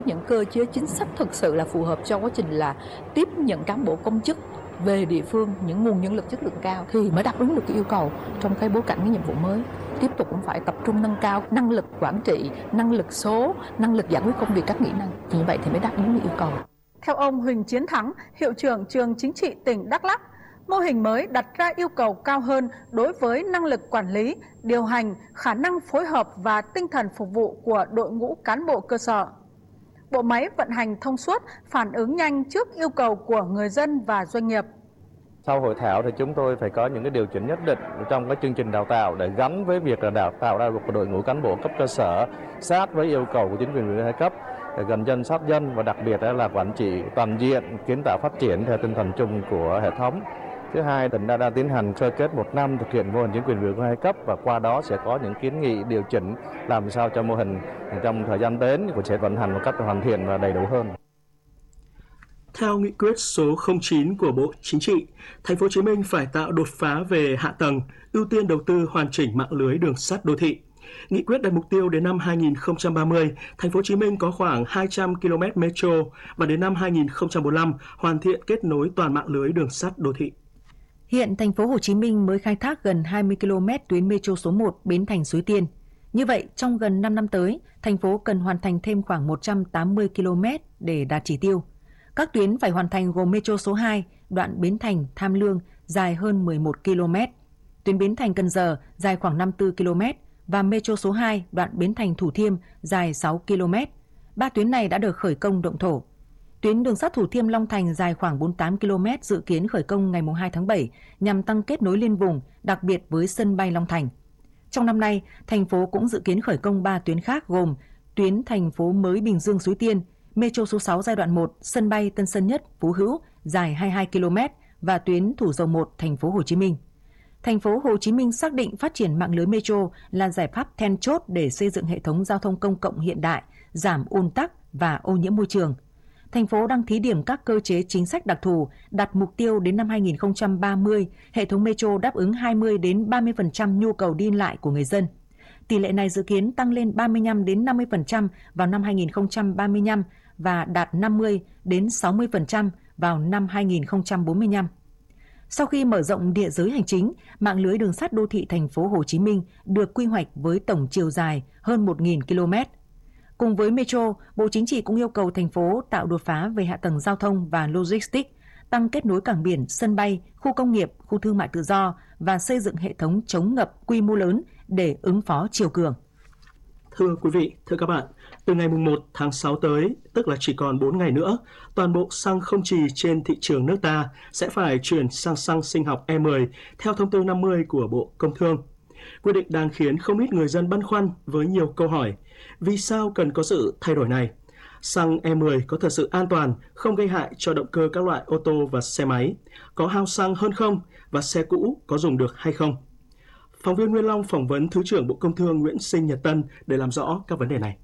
Những cơ chế chính sách thực sự là phù hợp cho quá trình là tiếp nhận cán bộ công chức về địa phương, những nguồn nhân lực chất lượng cao thì mới đáp ứng được cái yêu cầu trong cái bối cảnh cái nhiệm vụ mới. Tiếp tục cũng phải tập trung nâng cao năng lực quản trị, năng lực số, năng lực giải quyết công việc, các kỹ năng. Như vậy thì mới đáp ứng được yêu cầu. Theo ông Huỳnh Chiến Thắng, hiệu trưởng trường chính trị tỉnh Đắk Lắk, mô hình mới đặt ra yêu cầu cao hơn đối với năng lực quản lý, điều hành, khả năng phối hợp và tinh thần phục vụ của đội ngũ cán bộ cơ sở. Bộ máy vận hành thông suốt, phản ứng nhanh trước yêu cầu của người dân và doanh nghiệp. Sau hội thảo thì chúng tôi phải có những cái điều chỉnh nhất định trong cái chương trình đào tạo để gắn với việc là đào tạo ra một đội ngũ cán bộ cấp cơ sở sát với yêu cầu của chính quyền địa phương hai cấp, gần dân sát dân, và đặc biệt là quản trị toàn diện, kiến tạo phát triển theo tinh thần chung của hệ thống. Thứ hai, tỉnh đã tiến hành sơ kết 1 năm thực hiện mô hình chính quyền địa phương hai cấp, và qua đó sẽ có những kiến nghị điều chỉnh làm sao cho mô hình trong thời gian đến cũng sẽ vận hành một cách hoàn thiện và đầy đủ hơn. Theo nghị quyết số 09 của Bộ Chính trị, Thành phố Hồ Chí Minh phải tạo đột phá về hạ tầng, ưu tiên đầu tư hoàn chỉnh mạng lưới đường sắt đô thị. Nghị quyết đặt mục tiêu đến năm 2030, Thành phố Hồ Chí Minh có khoảng 200 km metro và đến năm 2045 hoàn thiện kết nối toàn mạng lưới đường sắt đô thị. Hiện Thành phố Hồ Chí Minh mới khai thác gần 20 km tuyến metro số 1 Bến Thành - Suối Tiên. Như vậy, trong gần 5 năm tới, thành phố cần hoàn thành thêm khoảng 180 km để đạt chỉ tiêu. Các tuyến phải hoàn thành gồm metro số 2, đoạn Bến Thành - Tham Lương dài hơn 11 km, tuyến Bến Thành - Cần Giờ dài khoảng 54 km và metro số 2, đoạn Bến Thành - Thủ Thiêm dài 6 km. 3 tuyến này đã được khởi công động thổ. Tuyến đường sắt Thủ Thiêm - Long Thành dài khoảng 48 km dự kiến khởi công ngày 2 tháng 7 nhằm tăng kết nối liên vùng, đặc biệt với sân bay Long Thành. Trong năm nay, thành phố cũng dự kiến khởi công 3 tuyến khác gồm tuyến thành phố mới Bình Dương - Suối Tiên, metro số 6 giai đoạn 1, sân bay Tân Sơn Nhất - Phú Hữu dài 22 km và tuyến Thủ Dầu Một - Thành phố Hồ Chí Minh. Thành phố Hồ Chí Minh xác định phát triển mạng lưới metro là giải pháp then chốt để xây dựng hệ thống giao thông công cộng hiện đại, giảm ùn tắc và ô nhiễm môi trường. Thành phố đang thí điểm các cơ chế chính sách đặc thù, đặt mục tiêu đến năm 2030, hệ thống metro đáp ứng 20 đến 30% nhu cầu đi lại của người dân. Tỷ lệ này dự kiến tăng lên 35 đến 50% vào năm 2035 và đạt 50 đến 60% vào năm 2045. Sau khi mở rộng địa giới hành chính, mạng lưới đường sắt đô thị thành phố Hồ Chí Minh được quy hoạch với tổng chiều dài hơn 1.000 km. Cùng với metro, Bộ Chính trị cũng yêu cầu thành phố tạo đột phá về hạ tầng giao thông và logistics, tăng kết nối cảng biển, sân bay, khu công nghiệp, khu thương mại tự do và xây dựng hệ thống chống ngập quy mô lớn để ứng phó triều cường. Thưa quý vị, thưa các bạn, từ ngày 1 tháng 6 tới, tức là chỉ còn 4 ngày nữa, toàn bộ xăng không chì trên thị trường nước ta sẽ phải chuyển sang xăng sinh học E10 theo thông tư 50 của Bộ Công Thương. Quyết định đang khiến không ít người dân băn khoăn với nhiều câu hỏi. Vì sao cần có sự thay đổi này? Xăng E10 có thật sự an toàn, không gây hại cho động cơ các loại ô tô và xe máy? Có hao xăng hơn không? Và xe cũ có dùng được hay không? Phóng viên Nguyên Long phỏng vấn Thứ trưởng Bộ Công Thương Nguyễn Sinh Nhật Tân để làm rõ các vấn đề này.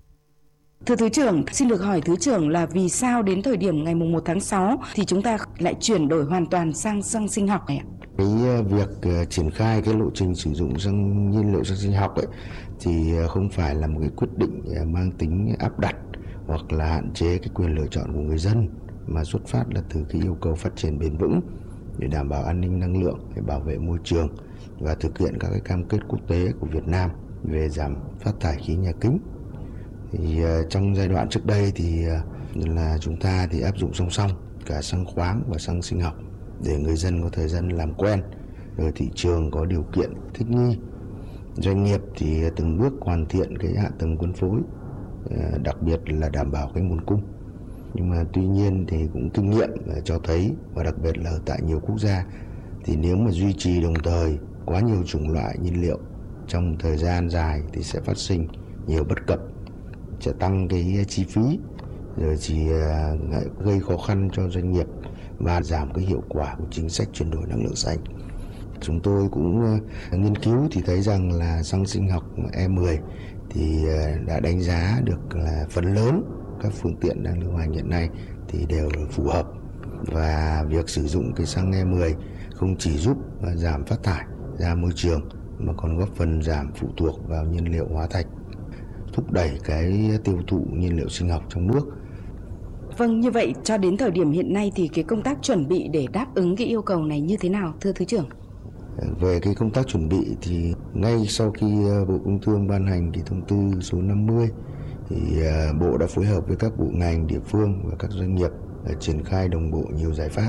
Thưa Thứ trưởng, xin được hỏi Thứ trưởng là vì sao đến thời điểm ngày 1 tháng 6 thì chúng ta lại chuyển đổi hoàn toàn sang xăng sinh học này ạ? Cái việc triển khai cái lộ trình sử dụng xăng nhiên liệu xăng sinh học ấy thì không phải là một cái quyết định mang tính áp đặt hoặc là hạn chế cái quyền lựa chọn của người dân, mà xuất phát là từ cái yêu cầu phát triển bền vững để đảm bảo an ninh năng lượng, để bảo vệ môi trường và thực hiện các cái cam kết quốc tế của Việt Nam về giảm phát thải khí nhà kính. Thì trong giai đoạn trước đây thì là chúng ta thì áp dụng song song cả xăng khoáng và xăng sinh học để người dân có thời gian làm quen, rồi thị trường có điều kiện thích nghi. Doanh nghiệp thì từng bước hoàn thiện cái hạ tầng phân phối, đặc biệt là đảm bảo cái nguồn cung. Nhưng mà tuy nhiên thì cũng kinh nghiệm cho thấy, và đặc biệt là tại nhiều quốc gia, thì nếu mà duy trì đồng thời quá nhiều chủng loại nhiên liệu trong thời gian dài thì sẽ phát sinh nhiều bất cập, sẽ tăng cái chi phí, rồi chỉ gây khó khăn cho doanh nghiệp và giảm cái hiệu quả của chính sách chuyển đổi năng lượng xanh. Chúng tôi cũng nghiên cứu thì thấy rằng là xăng sinh học E10 thì đã đánh giá được là phần lớn các phương tiện đang lưu hành hiện nay thì đều phù hợp, và việc sử dụng cái xăng E10 không chỉ giúp giảm phát thải ra môi trường mà còn góp phần giảm phụ thuộc vào nhiên liệu hóa thạch. thúc đẩy cái tiêu thụ nhiên liệu sinh học trong nước. Vâng, như vậy cho đến thời điểm hiện nay thì cái công tác chuẩn bị để đáp ứng cái yêu cầu này như thế nào, thưa Thứ trưởng? Về cái công tác chuẩn bị thì ngay sau khi Bộ Công Thương ban hành cái thông tư số 50 thì Bộ đã phối hợp với các bộ ngành, địa phương và các doanh nghiệp triển khai đồng bộ nhiều giải pháp.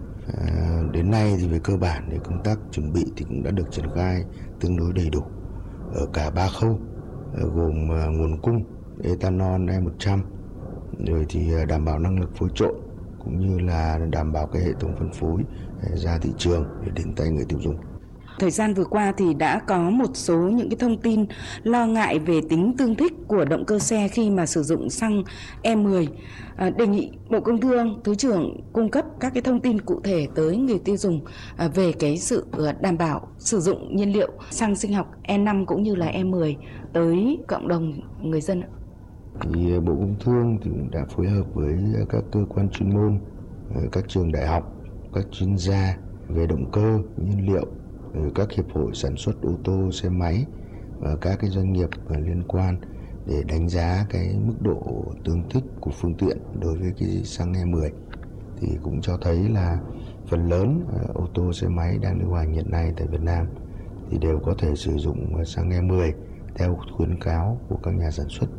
Đến nay thì về cơ bản thì công tác chuẩn bị thì cũng đã được triển khai tương đối đầy đủ ở cả 3 khâu, gồm nguồn cung ethanol E100, rồi thì đảm bảo năng lực phối trộn cũng như là đảm bảo cái hệ thống phân phối ra thị trường để đến tay người tiêu dùng. Thời gian vừa qua thì đã có một số những cái thông tin lo ngại về tính tương thích của động cơ xe khi mà sử dụng xăng E10. Đề nghị Bộ Công Thương, Thứ trưởng cung cấp các cái thông tin cụ thể tới người tiêu dùng về cái sự đảm bảo sử dụng nhiên liệu xăng sinh học E5 cũng như là E10 tới cộng đồng người dân. Thì Bộ Công Thương thì cũng đã phối hợp với các cơ quan chuyên môn, các trường đại học, các chuyên gia về động cơ, nhiên liệu, các hiệp hội sản xuất ô tô, xe máy và các cái doanh nghiệp liên quan để đánh giá cái mức độ tương thích của phương tiện đối với cái xăng E10. Thì cũng cho thấy là phần lớn ô tô, xe máy đang lưu hành hiện nay tại Việt Nam thì đều có thể sử dụng xăng E10 theo khuyến cáo của các nhà sản xuất.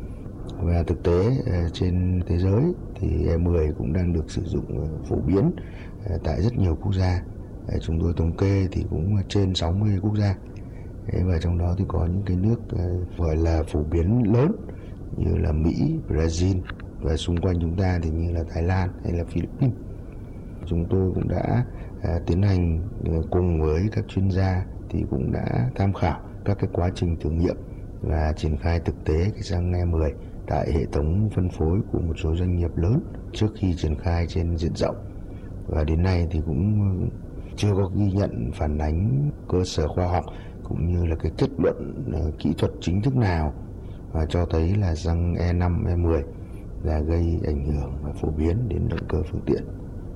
Và thực tế trên thế giới thì E10 cũng đang được sử dụng phổ biến tại rất nhiều quốc gia. Chúng tôi thống kê thì cũng trên 60 quốc gia. Và trong đó thì có những cái nước gọi là phổ biến lớn như là Mỹ, Brazil và xung quanh chúng ta thì như là Thái Lan hay là Philippines. Chúng tôi cũng đã tiến hành cùng với các chuyên gia thì cũng đã tham khảo các cái quá trình thử nghiệm và triển khai thực tế cái xăng E10 tại hệ thống phân phối của một số doanh nghiệp lớn trước khi triển khai trên diện rộng. Và đến nay thì cũng chưa có ghi nhận phản ánh cơ sở khoa học cũng như là cái kết luận kỹ thuật chính thức nào mà cho thấy là xăng E5, E10 là gây ảnh hưởng và phổ biến đến động cơ phương tiện.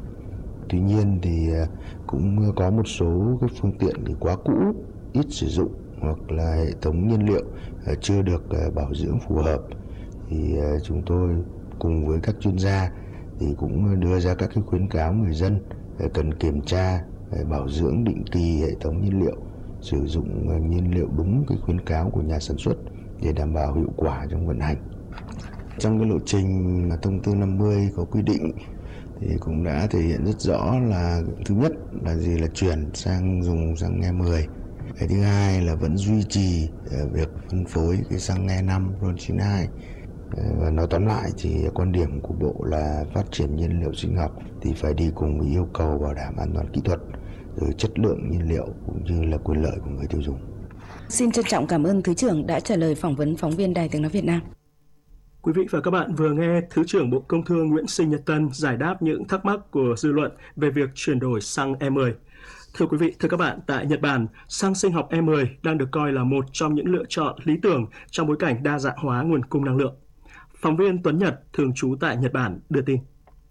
Tuy nhiên thì cũng có một số cái phương tiện thì quá cũ, ít sử dụng hoặc là hệ thống nhiên liệu chưa được bảo dưỡng phù hợp. Thì chúng tôi cùng với các chuyên gia thì cũng đưa ra các cái khuyến cáo người dân cần kiểm tra bảo dưỡng định kỳ hệ thống nhiên liệu, sử dụng nhiên liệu đúng cái khuyến cáo của nhà sản xuất để đảm bảo hiệu quả trong vận hành. Trong cái lộ trình mà thông tư 50 có quy định thì cũng đã thể hiện rất rõ là thứ nhất là gì là chuyển sang dùng xăng E10. Cái thứ hai là vẫn duy trì việc phân phối cái xăng E5 RON92. Và nói tóm lại thì quan điểm của Bộ là phát triển nhiên liệu sinh học thì phải đi cùng với yêu cầu bảo đảm an toàn kỹ thuật, rồi chất lượng nhiên liệu cũng như là quyền lợi của người tiêu dùng. Xin trân trọng cảm ơn Thứ trưởng đã trả lời phỏng vấn phóng viên Đài Tiếng nói Việt Nam. Quý vị và các bạn vừa nghe Thứ trưởng Bộ Công Thương Nguyễn Sinh Nhật Tân giải đáp những thắc mắc của dư luận về việc chuyển đổi xăng E10. Thưa quý vị, thưa các bạn, tại Nhật Bản, xăng sinh học E10 đang được coi là một trong những lựa chọn lý tưởng trong bối cảnh đa dạng hóa nguồn cung năng lượng. Phóng viên Tuấn Nhật, thường trú tại Nhật Bản, đưa tin.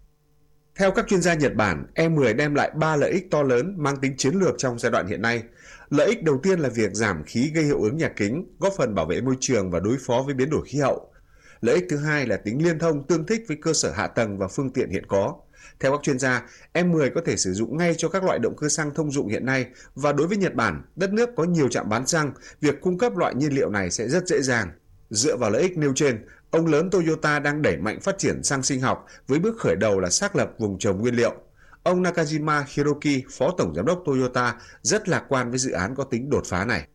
Theo các chuyên gia Nhật Bản, E10 đem lại 3 lợi ích to lớn mang tính chiến lược trong giai đoạn hiện nay. Lợi ích đầu tiên là việc giảm khí gây hiệu ứng nhà kính, góp phần bảo vệ môi trường và đối phó với biến đổi khí hậu. Lợi ích thứ hai là tính liên thông tương thích với cơ sở hạ tầng và phương tiện hiện có. Theo các chuyên gia, E10 có thể sử dụng ngay cho các loại động cơ xăng thông dụng hiện nay và đối với Nhật Bản, đất nước có nhiều trạm bán xăng, việc cung cấp loại nhiên liệu này sẽ rất dễ dàng. Dựa vào lợi ích nêu trên, ông lớn Toyota đang đẩy mạnh phát triển xăng sinh học với bước khởi đầu là xác lập vùng trồng nguyên liệu. Ông Nakajima Hiroki, Phó Tổng Giám đốc Toyota, rất lạc quan với dự án có tính đột phá này.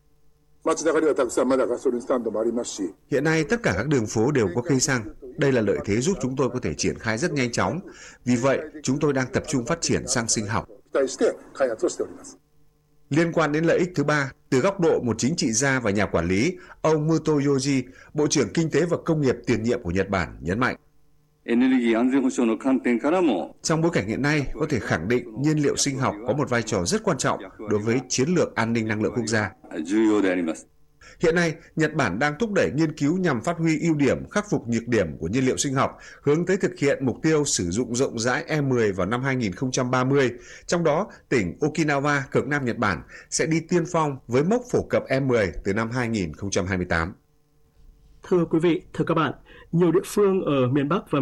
Hiện nay tất cả các đường phố đều có cây xăng. Đây là lợi thế giúp chúng tôi có thể triển khai rất nhanh chóng. Vì vậy, chúng tôi đang tập trung phát triển xăng sinh học. Liên quan đến lợi ích thứ ba, từ góc độ một chính trị gia và nhà quản lý, ông Motoyoshi, Bộ trưởng Kinh tế và Công nghiệp tiền nhiệm của Nhật Bản, nhấn mạnh. Trong bối cảnh hiện nay, có thể khẳng định nhiên liệu sinh học có một vai trò rất quan trọng đối với chiến lược an ninh năng lượng quốc gia. Hiện nay, Nhật Bản đang thúc đẩy nghiên cứu nhằm phát huy ưu điểm, khắc phục nhược điểm của nhiên liệu sinh học, hướng tới thực hiện mục tiêu sử dụng rộng rãi E10 vào năm 2030. Trong đó, tỉnh Okinawa, cực Nam Nhật Bản, sẽ đi tiên phong với mốc phổ cập E10 từ năm 2028. Thưa quý vị, thưa các bạn, nhiều địa phương ở miền Bắc và